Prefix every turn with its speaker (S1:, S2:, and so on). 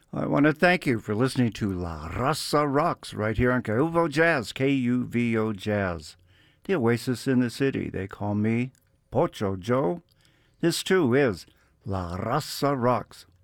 S1: I want to thank you for listening to La Raza Rocks right here on Kuvo Jazz, Kuvo Jazz. The oasis in the city. They call me Pocho Joe. This too is La Raza Rocks.